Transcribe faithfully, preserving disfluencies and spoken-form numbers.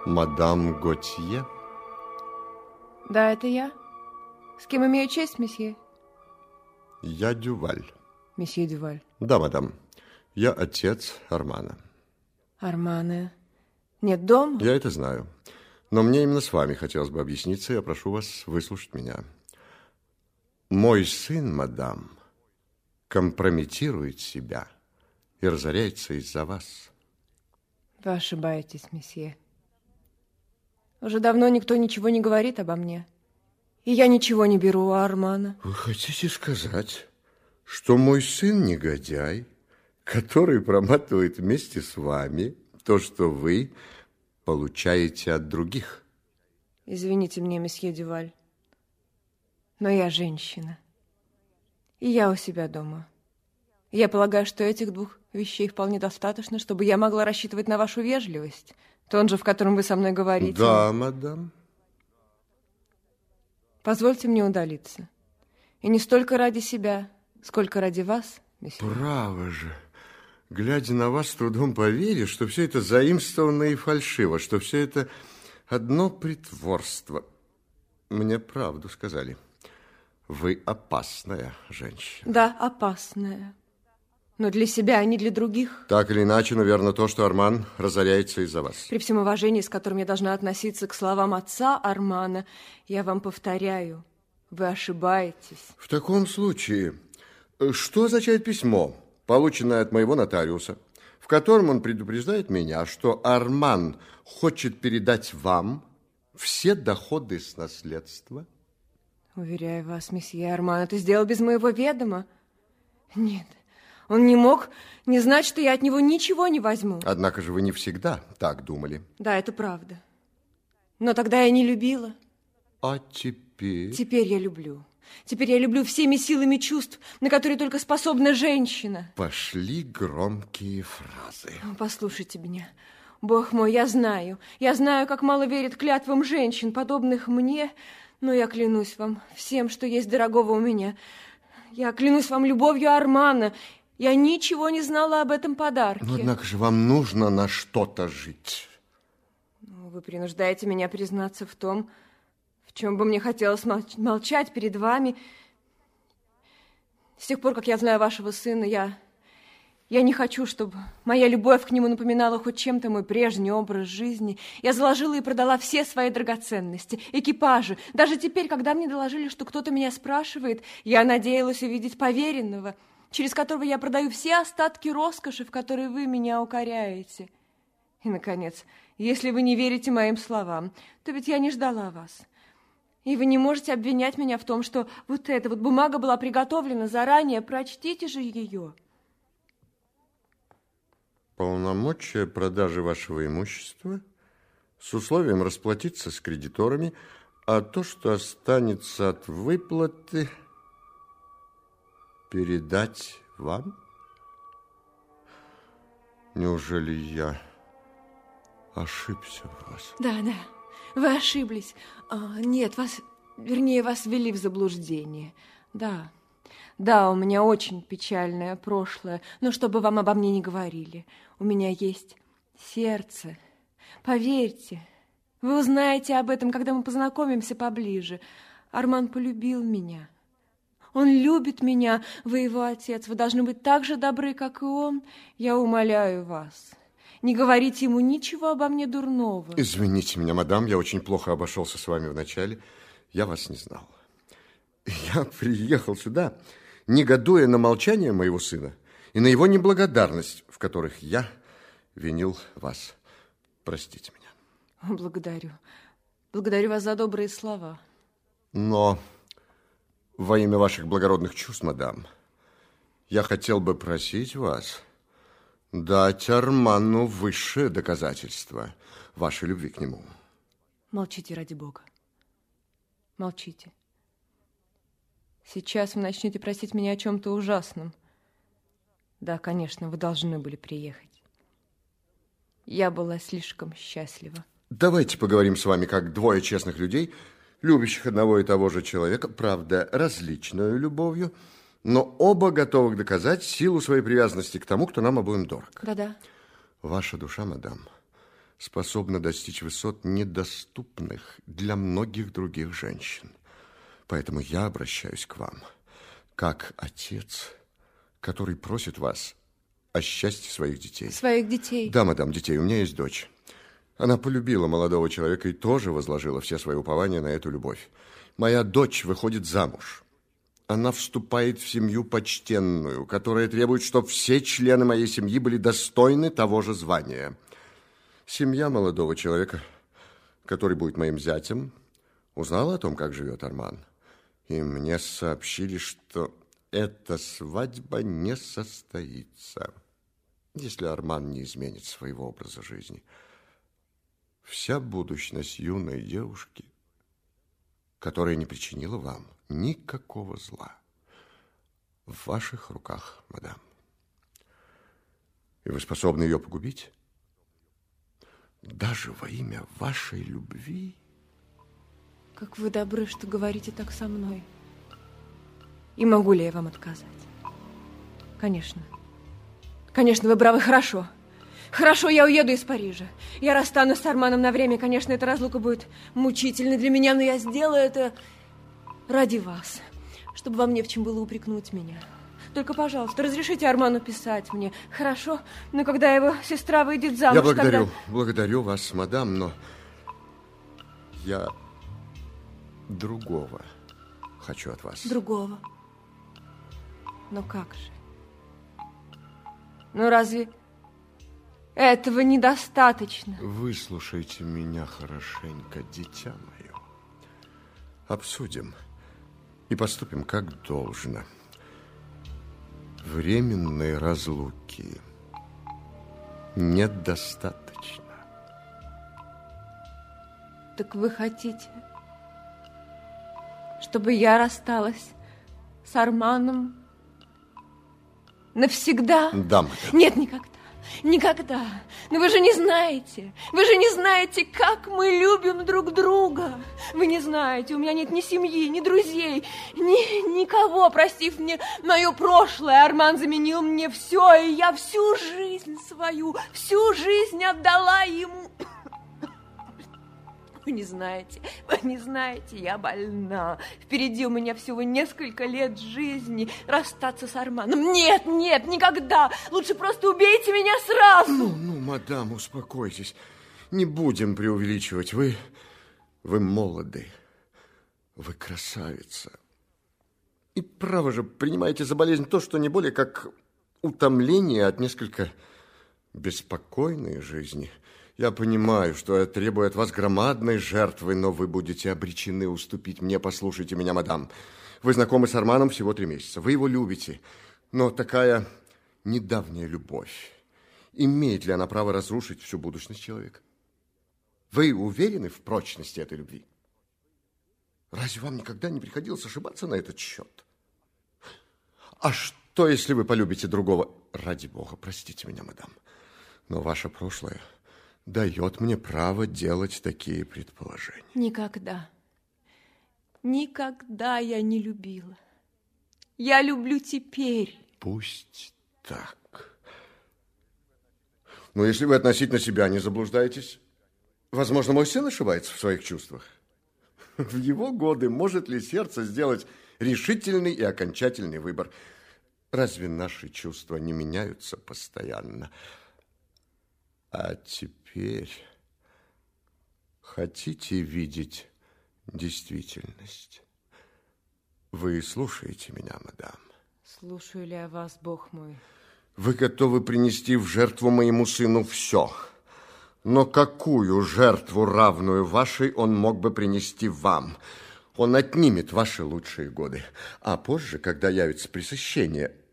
Мадам Готье? Да, это я. С кем имею честь, месье? Я Дюваль. Месье Дюваль. Да, мадам. Я отец Армана. Армана нет дома? Я это знаю. Но мне именно с вами хотелось бы объясниться. Я прошу вас выслушать меня. Мой сын, мадам, компрометирует себя и разоряется из-за вас. Вы ошибаетесь, месье. Уже давно никто ничего не говорит обо мне. И я ничего не беру у Армана. Вы хотите сказать, что мой сын негодяй, который проматывает вместе с вами то, что вы получаете от других? Извините меня, месье Дюваль, но я женщина. И я у себя дома. Я полагаю, что этих двух вещей вполне достаточно, чтобы я могла рассчитывать на вашу вежливость. Тон же, в котором вы со мной говорите. Да, мадам. Позвольте мне удалиться. И не столько ради себя, сколько ради вас, месье. Право же. Глядя на вас, с трудом поверишь, что все это заимствовано и фальшиво, что все это одно притворство. Мне правду сказали. Вы опасная женщина. Да, опасная. Но для себя, а не для других. Так или иначе, наверное, то, что Арман разоряется из-за вас. При всем уважении, с которым я должна относиться к словам отца Армана, я вам повторяю, вы ошибаетесь. В таком случае, что означает письмо, полученное от моего нотариуса, в котором он предупреждает меня, что Арман хочет передать вам все доходы с наследства? Уверяю вас, месье Арман, это сделал без моего ведома. Нет, он не мог не знать, что я от него ничего не возьму. Однако же вы не всегда так думали. Да, это правда. Но тогда я не любила. А теперь? Теперь я люблю. Теперь я люблю всеми силами чувств, на которые только способна женщина. Пошли громкие фразы. Послушайте меня. Бог мой, я знаю. Я знаю, как мало верят клятвам женщин, подобных мне, но я клянусь вам всем, что есть дорогого у меня. Я клянусь вам любовью Армана. Я ничего не знала об этом подарке. Но, однако же, вам нужно на что-то жить. Вы принуждаете меня признаться в том, в чем бы мне хотелось молч- молчать перед вами. С тех пор, как я знаю вашего сына, я, я не хочу, чтобы моя любовь к нему напоминала хоть чем-то мой прежний образ жизни. Я заложила и продала все свои драгоценности, экипажи. Даже теперь, когда мне доложили, что кто-то меня спрашивает, я надеялась увидеть поверенного, через которого я продаю все остатки роскоши, в которой вы меня укоряете. И, наконец, если вы не верите моим словам, то ведь я не ждала вас. И вы не можете обвинять меня в том, что вот эта вот бумага была приготовлена заранее. Прочтите же ее. Полномочия продажи вашего имущества с условием расплатиться с кредиторами, а то, что останется от выплаты, передать вам? Неужели я ошибся в вас? Да, да, вы ошиблись. А, нет, вас, вернее, вас ввели в заблуждение. Да, да, у меня очень печальное прошлое, но чтобы вам обо мне не говорили, у меня есть сердце. Поверьте, вы узнаете об этом, когда мы познакомимся поближе. Арман полюбил меня. Он любит меня, вы его отец. Вы должны быть так же добры, как и он. Я умоляю вас, не говорите ему ничего обо мне дурного. Извините меня, мадам, я очень плохо обошелся с вами вначале. Я вас не знал. Я приехал сюда, негодуя на молчание моего сына и на его неблагодарность, в которых я винил вас. Простите меня. Благодарю. Благодарю вас за добрые слова. Но во имя ваших благородных чувств, мадам, я хотел бы просить вас дать Арману высшее доказательство вашей любви к нему. Молчите, ради Бога. Молчите. Сейчас вы начнете просить меня о чем-то ужасном. Да, конечно, вы должны были приехать. Я была слишком счастлива. Давайте поговорим с вами как двое честных людей, любящих одного и того же человека, правда, различную любовью, но оба готовы доказать силу своей привязанности к тому, кто нам обоим дорог. Да-да. Ваша душа, мадам, способна достичь высот, недоступных для многих других женщин. Поэтому я обращаюсь к вам, как отец, который просит вас о счастье своих детей. Своих детей? Да, мадам, детей. У меня есть дочь. Она полюбила молодого человека и тоже возложила все свои упования на эту любовь. Моя дочь выходит замуж. Она вступает в семью почтенную, которая требует, чтобы все члены моей семьи были достойны того же звания. Семья молодого человека, который будет моим зятем, узнала о том, как живет Арман. И мне сообщили, что эта свадьба не состоится, если Арман не изменит своего образа жизни. Вся будущность юной девушки, которая не причинила вам никакого зла, в ваших руках, мадам. И вы способны ее погубить? Даже во имя вашей любви? Как вы добры, что говорите так со мной. И могу ли я вам отказать? Конечно. Конечно, вы правы, хорошо. Хорошо, я уеду из Парижа. Я расстанусь с Арманом на время. Конечно, эта разлука будет мучительной для меня, но я сделаю это ради вас, чтобы вам не в чем было упрекнуть меня. Только, пожалуйста, разрешите Арману писать мне. Хорошо? Но когда его сестра выйдет замуж... Я благодарю, тогда... благодарю вас, мадам, но я другого хочу от вас. Другого? Но как же? Ну, разве этого недостаточно? Выслушайте меня хорошенько, дитя мое. Обсудим и поступим как должно. Временной разлуки недостаточно. Так вы хотите, чтобы я рассталась с Арманом навсегда? Да, мадам. Нет, никогда. Никогда. Но вы же не знаете. Вы же не знаете, как мы любим друг друга. Вы не знаете, у меня нет ни семьи, ни друзей, ни, никого. Простив мне мое прошлое, Арман заменил мне все, и я всю жизнь свою, всю жизнь отдала ему. Вы не знаете, вы не знаете, я больна. Впереди у меня всего несколько лет жизни. Расстаться с Арманом. Нет, нет, никогда. Лучше просто убейте меня сразу. Ну, ну, мадам, успокойтесь. Не будем преувеличивать. Вы, вы молоды. Вы красавица. И, право же, принимаете за болезнь то, что не более как утомление от несколько беспокойной жизни. Я понимаю, что я требую от вас громадной жертвы, но вы будете обречены уступить мне. Послушайте меня, мадам. Вы знакомы с Арманом всего три месяца. Вы его любите. Но такая недавняя любовь, имеет ли она право разрушить всю будущность человека? Вы уверены в прочности этой любви? Разве вам никогда не приходилось ошибаться на этот счет? А что, если вы полюбите другого? Ради бога, простите меня, мадам, но ваше прошлое дает мне право делать такие предположения. Никогда, никогда я не любила. Я люблю теперь. Пусть так. Но если вы относительно себя не заблуждаетесь, возможно, мой сын ошибается в своих чувствах. В его годы может ли сердце сделать решительный и окончательный выбор? Разве наши чувства не меняются постоянно? А теперь хотите видеть действительность? Вы слушаете меня, мадам? Слушаю ли я вас, Бог мой? Вы готовы принести в жертву моему сыну все. Но какую жертву, равную вашей, он мог бы принести вам? Он отнимет ваши лучшие годы. А позже, когда явится пресыщение,